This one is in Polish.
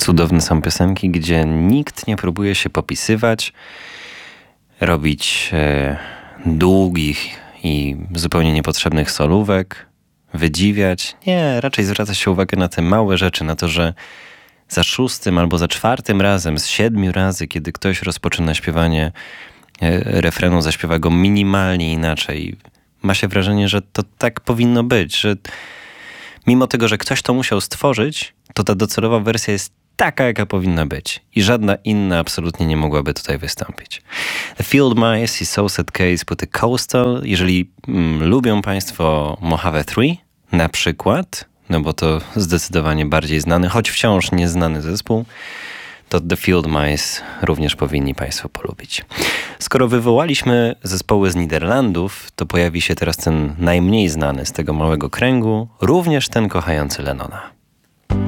Cudowne są piosenki, gdzie nikt nie próbuje się popisywać, robić długich i zupełnie niepotrzebnych solówek, wydziwiać. Nie, raczej zwraca się uwagę na te małe rzeczy, na to, że za 6. albo za 4. razem z 7 razy, kiedy ktoś rozpoczyna śpiewanie refrenu, zaśpiewa go minimalnie inaczej. Ma się wrażenie, że to tak powinno być, że mimo tego, że ktoś to musiał stworzyć, to ta docelowa wersja jest taka, jaka powinna być. I żadna inna absolutnie nie mogłaby tutaj wystąpić. The Field Mice i Sauset Case płyty Coastal. Jeżeli lubią Państwo Mojave 3 na przykład, no bo to zdecydowanie bardziej znany, choć wciąż nieznany zespół, to The Field Mice również powinni Państwo polubić. Skoro wywołaliśmy zespoły z Niderlandów, to pojawi się teraz ten najmniej znany z tego małego kręgu, również ten kochający Lennona.